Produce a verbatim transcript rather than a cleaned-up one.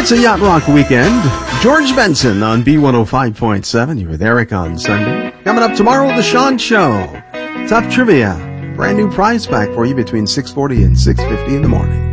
It's a Yacht Rock weekend. George Benson on B one oh five point seven. You're with Eric on Sunday. Coming up tomorrow, The Sean Show. Tough trivia. Brand new prize pack for you between six forty and six fifty in the morning.